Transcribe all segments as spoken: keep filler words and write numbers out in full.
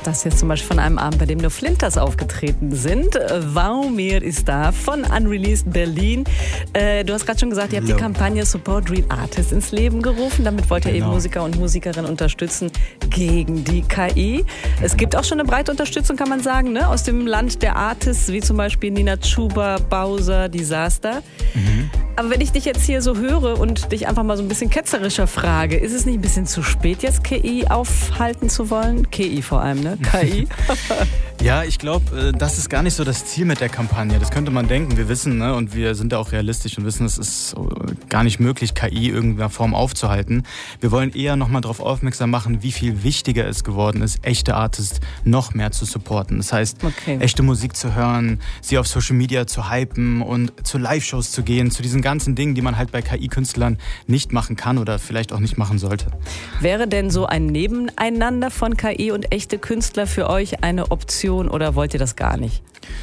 Das jetzt zum Beispiel von einem Abend, bei dem nur Flinters aufgetreten sind. Waumir ist da von Unreleased Berlin. Äh, du hast gerade schon gesagt, ihr habt Hello. die Kampagne Support Real Artists ins Leben gerufen. Damit wollt ihr Genau. eben Musiker und Musikerinnen unterstützen gegen die K I. Es gibt auch schon eine breite Unterstützung, kann man sagen, ne? Aus dem Land der Artists, wie zum Beispiel Nina Chuba, Bowser, Disaster. Mhm. Aber wenn ich dich jetzt hier so höre und dich einfach mal so ein bisschen ketzerischer frage, ist es nicht ein bisschen zu spät, jetzt K I aufhalten zu wollen? K I vor allem, ne? K I. Ja, ich glaube, das ist gar nicht so das Ziel mit der Kampagne. Das könnte man denken. Wir wissen, ne, und wir sind da auch realistisch und wissen, es ist gar nicht möglich, K I in irgendeiner Form aufzuhalten. Wir wollen eher nochmal darauf aufmerksam machen, wie viel wichtiger es geworden ist, echte Artists noch mehr zu supporten. Das heißt, okay. echte Musik zu hören, sie auf Social Media zu hypen und zu Live-Shows zu gehen, zu diesen ganzen Dingen, die man halt bei K I-Künstlern nicht machen kann oder vielleicht auch nicht machen sollte. Wäre denn so ein Nebeneinander von K I und echte Künstler für euch eine Option oder wollt ihr das gar nicht?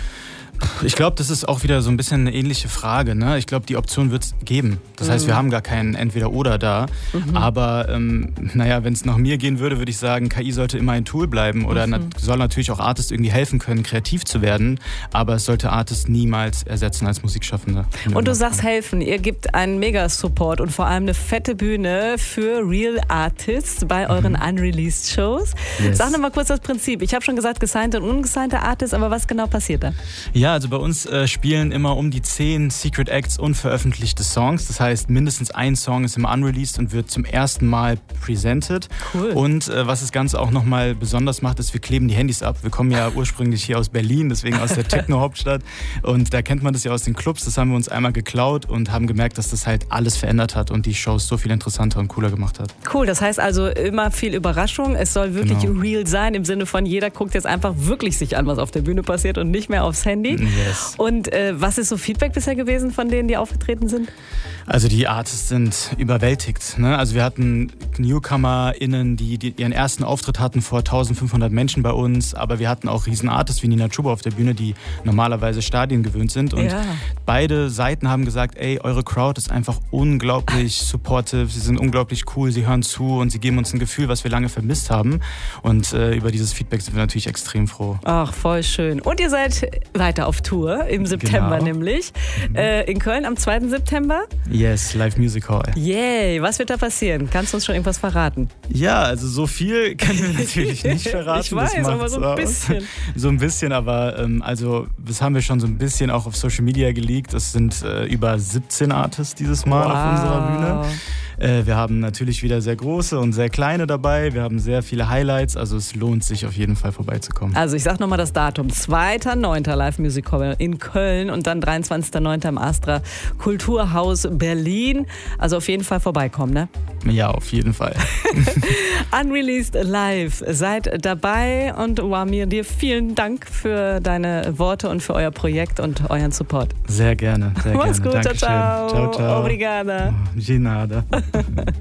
Ich glaube, das ist auch wieder so ein bisschen eine ähnliche Frage. Ne? Ich glaube, die Option wird es geben. Das mhm. heißt, wir haben gar kein Entweder-Oder da. Mhm. Aber ähm, naja, wenn es nach mir gehen würde, würde ich sagen, K I sollte immer ein Tool bleiben. Oder mhm. nat- soll natürlich auch Artists irgendwie helfen können, kreativ zu werden. Aber es sollte Artists niemals ersetzen als Musikschaffende. Und du sagst helfen. Ihr gebt einen Mega-Support und vor allem eine fette Bühne für Real Artists bei euren mhm. Unreleased Shows. Yes. Sag noch mal kurz das Prinzip. Ich habe schon gesagt, gesignte und ungesignte Artists, aber was genau passiert da? Ja, also bei uns äh, spielen immer um die zehn Secret Acts unveröffentlichte Songs. Das heißt, mindestens ein Song ist immer unreleased und wird zum ersten Mal presented. Cool. Und äh, was das Ganze auch nochmal besonders macht, ist, wir kleben die Handys ab. Wir kommen ja ursprünglich hier aus Berlin, deswegen aus der Techno-Hauptstadt. Und da kennt man das ja aus den Clubs. Das haben wir uns einmal geklaut und haben gemerkt, dass das halt alles verändert hat und die Shows so viel interessanter und cooler gemacht hat. Cool, das heißt also immer viel Überraschung. Es soll wirklich Genau. real sein, im Sinne von jeder guckt jetzt einfach wirklich sich an, was auf der Bühne passiert und nicht mehr aufs Handy. Yes. Und äh, was ist so Feedback bisher gewesen von denen, die aufgetreten sind? Also die Artists sind überwältigt. Ne? Also wir hatten NewcomerInnen, die, die ihren ersten Auftritt hatten vor eintausendfünfhundert Menschen bei uns, aber wir hatten auch riesen Artists wie Nina Chuba auf der Bühne, die normalerweise Stadien gewöhnt sind. Und ja. beide Seiten haben gesagt, ey, eure Crowd ist einfach unglaublich supportive, sie sind unglaublich cool, sie hören zu und sie geben uns ein Gefühl, was wir lange vermisst haben. Und äh, über dieses Feedback sind wir natürlich extrem froh. Ach, voll schön. Und ihr seid weiter auf Tour, im September Genau. nämlich. Mhm. Äh, in Köln am zweiten September. Yes, Live Music Hall. Yay, was wird da passieren? Kannst du uns schon irgendwas verraten? Ja, also so viel können wir natürlich nicht verraten. Ich weiß, das aber so ein aus. bisschen. So ein bisschen, aber ähm, also das haben wir schon so ein bisschen auch auf Social Media geleakt. Es sind äh, über siebzehn Artists dieses Mal wow. auf unserer Bühne. Äh, wir haben natürlich wieder sehr große und sehr kleine dabei. Wir haben sehr viele Highlights, also es lohnt sich auf jeden Fall vorbeizukommen. Also ich sag nochmal das Datum, zweiter neunter Live Music Hall in Köln und dann dreiundzwanzigster neunter im Astra Kulturhaus Berlin. Also auf jeden Fall vorbeikommen, ne? Ja, auf jeden Fall. Unreleased Live, seid dabei und Waumir, dir vielen Dank für deine Worte und für euer Projekt und euren Support. Sehr gerne, sehr Mach's gerne. gut, ciao, ciao. Ciao, ciao. Obrigada. De nada.